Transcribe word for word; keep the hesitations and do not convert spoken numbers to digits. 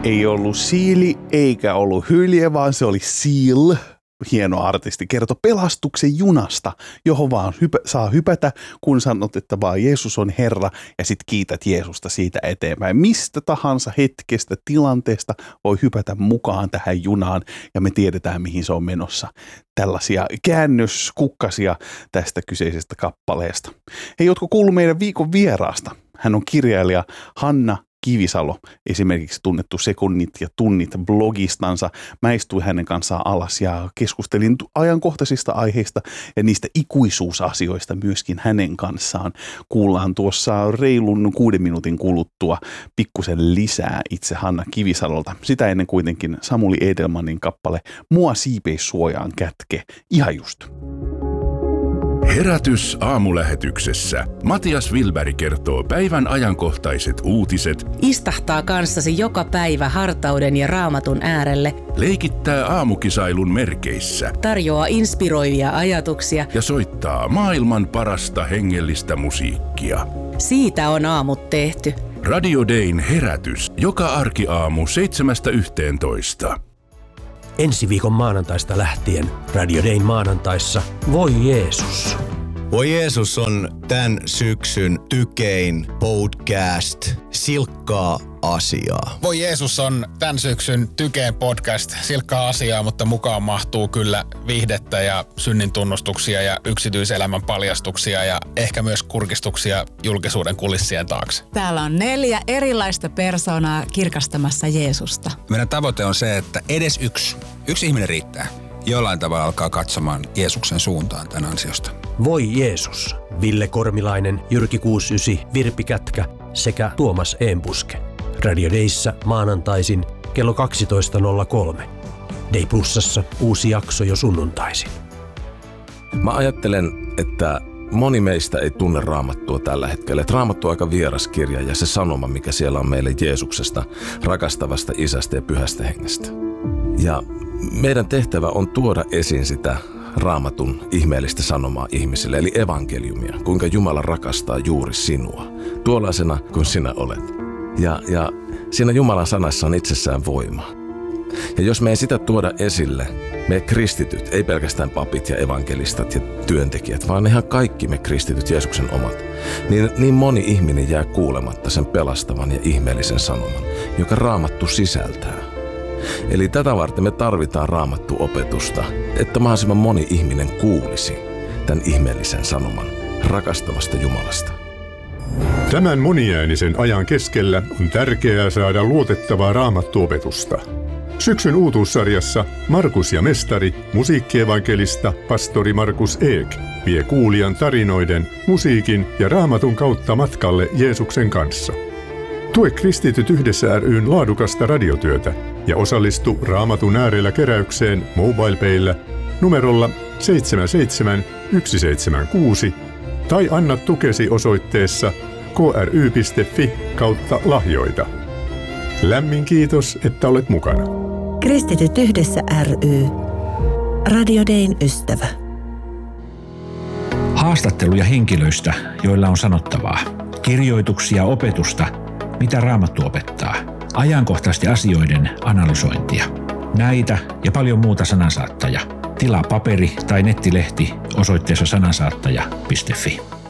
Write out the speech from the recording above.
Ei ollut siili eikä ollut hylje, vaan se oli Seal. Hieno artisti kertoi pelastuksen junasta, johon vaan hypä, saa hypätä, kun sanot, että vaan Jeesus on Herra ja sit kiität Jeesusta siitä eteenpäin. Mistä tahansa hetkestä, tilanteesta voi hypätä mukaan tähän junaan ja me tiedetään, mihin se on menossa. Tällaisia käännöskukkasia tästä kyseisestä kappaleesta. Hei, ootko kuullut meidän viikon vieraasta? Hän on kirjailija Hanna Kivisalo, esimerkiksi tunnettu Sekunnit ja tunnit blogistansa. Mä istuin hänen kanssaan alas ja keskustelin ajankohtaisista aiheista ja niistä ikuisuusasioista myöskin hänen kanssaan. Kuullaan tuossa reilun kuuden minuutin kuluttua pikkusen lisää itse Hanna Kivisalolta. Sitä ennen kuitenkin Samuli Edelmanin kappale Mua siipeissuojaan kätke. Ihan just. Herätys aamulähetyksessä. Matias Wilberg kertoo päivän ajankohtaiset uutiset. Istahtaa kanssasi joka päivä hartauden ja raamatun äärelle. Leikittää aamukisailun merkeissä. Tarjoaa inspiroivia ajatuksia. Ja soittaa maailman parasta hengellistä musiikkia. Siitä on aamut tehty. Radio Dayn herätys. Joka arkiaamu seitsemästä yhteentoista. Ensi viikon maanantaista lähtien Radio Dayn maanantaissa Voi Jeesus. Voi Jeesus on tämän syksyn tykein podcast silkkaa asiaa. Voi Jeesus on tämän syksyn tykein podcast silkkaa asiaa, mutta mukaan mahtuu kyllä viihdettä ja synnin tunnustuksia ja yksityiselämän paljastuksia ja ehkä myös kurkistuksia julkisuuden kulissien taakse. Täällä on neljä erilaista persoonaa kirkastamassa Jeesusta. Meidän tavoite on se, että edes yksi, yksi ihminen riittää. Jollain tavalla alkaa katsomaan Jeesuksen suuntaan tämän ansiosta. Voi Jeesus. Ville Kormilainen, Jyrki kuusikymmentäyhdeksän, Virpi Kätkä sekä Tuomas Eembuske. Radio Dayssä maanantaisin kello kaksitoista nolla kolme. Day Plusassa uusi jakso jo sunnuntaisin. Mä ajattelen, että moni meistä ei tunne Raamattua tällä hetkellä. Että Raamattu on aika vieras kirja ja se sanoma, mikä siellä on meille Jeesuksesta, rakastavasta isästä ja pyhästä hengestä. Ja meidän tehtävä on tuoda esiin sitä Raamatun ihmeellistä sanomaa ihmisille, eli evankeliumia, kuinka Jumala rakastaa juuri sinua, tuollaisena kuin sinä olet. Ja, ja siinä Jumalan sanassa on itsessään voima. Ja jos me ei sitä tuoda esille, me kristityt, ei pelkästään papit ja evankelistat ja työntekijät, vaan ihan kaikki me kristityt, Jeesuksen omat, niin, niin moni ihminen jää kuulematta sen pelastavan ja ihmeellisen sanoman, joka Raamattu sisältää. Eli tätä varten me tarvitaan Raamattu-opetusta, että mahdollisimman moni ihminen kuulisi tämän ihmeellisen sanoman rakastavasta Jumalasta. Tämän moniäänisen ajan keskellä on tärkeää saada luotettavaa Raamattu-opetusta. Syksyn uutuussarjassa Markus ja mestari, musiikkievankelista pastori Markus Eek vie kuulijan tarinoiden, musiikin ja Raamatun kautta matkalle Jeesuksen kanssa. Tue Kristityt yhdessä ry:n laadukasta radiotyötä ja osallistu Raamatun äärellä keräykseen MobilePayllä numerolla seitsemän seitsemän yksi seitsemän kuusi tai anna tukesi osoitteessa k r y piste f i kautta lahjoita. Lämmin kiitos, että olet mukana. Kristityt yhdessä ry. Radio Dayn ystävä. Haastatteluja henkilöistä, joilla on sanottavaa. Kirjoituksia opetusta, mitä Raamattu opettaa. Ajankohtaisten asioiden analysointia. Näitä ja paljon muuta Sanansaattaja. Tilaa paperi- tai nettilehti osoitteessa sanansaattaja piste f i.